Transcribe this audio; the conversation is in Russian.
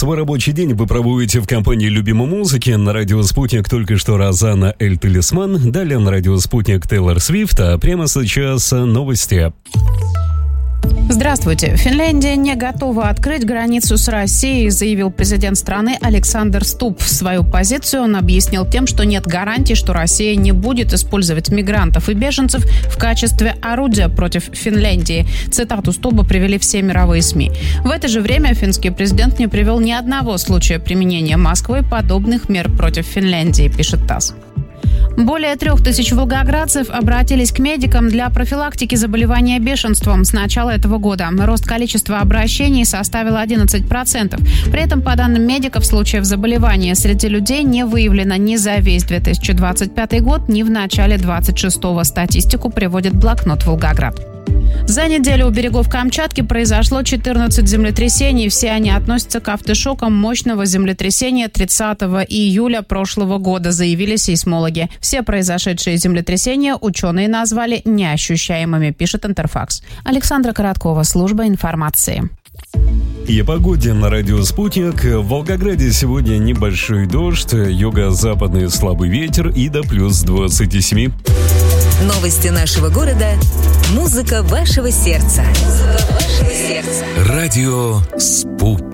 Свой рабочий день вы проводите в компании любимой музыки. На радио «Спутник» только что Розанна Эль Талисман. Далее на радио «Спутник» Тейлор Свифт. А прямо сейчас новости. Здравствуйте. Финляндия не готова открыть границу с Россией, заявил президент страны Александр Стуб. Свою позицию он объяснил тем, что нет гарантий, что Россия не будет использовать мигрантов и беженцев в качестве орудия против Финляндии. Цитату Стуба привели все мировые СМИ. В это же время финский президент не привел ни одного случая применения Москвой подобных мер против Финляндии, пишет ТАСС. Более 3000 волгоградцев обратились к медикам для профилактики заболевания бешенством с начала этого года. Рост количества обращений составил 11%. При этом, по данным медиков, случаев заболевания среди людей не выявлено ни за весь 2025 год, ни в начале 26-го. Статистику приводит блокнот «Волгоград». За неделю у берегов Камчатки произошло 14 землетрясений. Все они относятся к афтешокам мощного землетрясения 30 июля прошлого года, заявили сейсмологи. Все произошедшие землетрясения ученые назвали неощущаемыми, пишет Интерфакс. Александра Короткова, служба информации. И о погоде на радио «Спутник». В Волгограде сегодня небольшой дождь, юго-западный слабый ветер и до плюс 27. Новости нашего города. Музыка вашего сердца. Радио «Спутник».